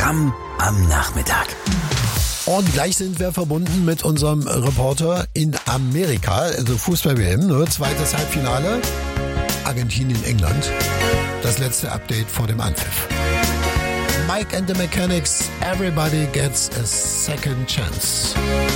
Programm am Nachmittag. Und gleich sind wir verbunden mit unserem Reporter in Amerika, also Fußball-WM, ne? Zweites Halbfinale, Argentinien, England. Das letzte Update vor dem Anpfiff. Mike and the Mechanics, everybody gets a second chance.